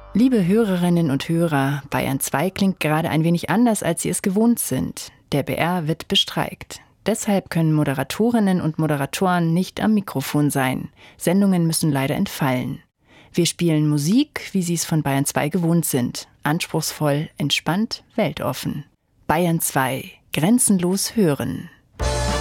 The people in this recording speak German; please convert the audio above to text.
Liebe Hörerinnen und Hörer, Bayern 2 klingt gerade ein wenig anders, als Sie es gewohnt sind. Der BR wird bestreikt. Deshalb können Moderatorinnen und Moderatoren nicht am Mikrofon sein. Sendungen müssen leider entfallen. Wir spielen Musik, wie Sie es von Bayern 2 gewohnt sind. Anspruchsvoll, entspannt, weltoffen. Bayern 2. Grenzenlos hören.